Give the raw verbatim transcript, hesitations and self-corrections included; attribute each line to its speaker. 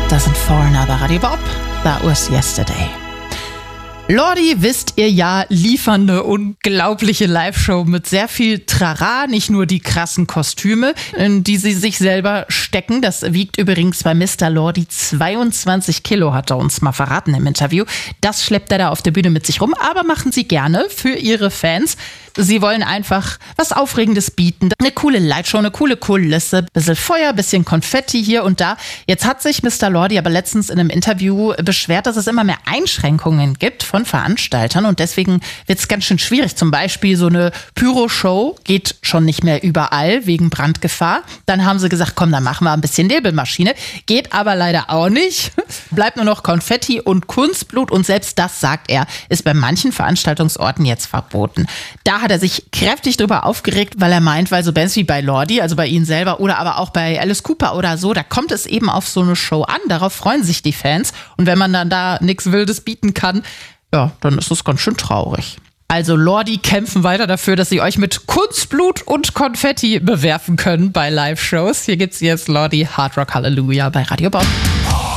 Speaker 1: Doesn't Foreigner bei Radio Bob. That was yesterday. Lordi, wisst ihr ja, liefern eine unglaubliche Live-Show mit sehr viel Trara, nicht nur die krassen Kostüme, in die sie sich selber stecken. Das wiegt übrigens bei Mister Lordi zweiundzwanzig Kilo, hat er uns mal verraten im Interview. Das schleppt er da auf der Bühne mit sich rum, aber machen sie gerne für ihre Fans. Sie wollen einfach was Aufregendes bieten. Eine coole Lightshow, eine coole Kulisse, bisschen Feuer, bisschen Konfetti hier und da. Jetzt hat sich Mister Lordi aber letztens in einem Interview beschwert, dass es immer mehr Einschränkungen gibt von Veranstaltern und deswegen wird es ganz schön schwierig. Zum Beispiel so eine Pyro-Show geht schon nicht mehr überall wegen Brandgefahr. Dann haben sie gesagt, komm, dann machen wir ein bisschen Nebelmaschine. Geht aber leider auch nicht. Bleibt nur noch Konfetti und Kunstblut und selbst das, sagt er, ist bei manchen Veranstaltungsorten jetzt verboten. Da hat er sich kräftig drüber aufgeregt, weil er meint, weil so Bands wie bei Lordi, also bei ihnen selber oder aber auch bei Alice Cooper oder so, da kommt es eben auf so eine Show an. Darauf freuen sich die Fans. Und wenn man dann da nichts Wildes bieten kann, ja, dann ist das ganz schön traurig. Also Lordi kämpfen weiter dafür, dass sie euch mit Kunstblut und Konfetti bewerfen können bei Live-Shows. Hier gibt's jetzt Lordi Hard Rock Hallelujah bei Radio Bob.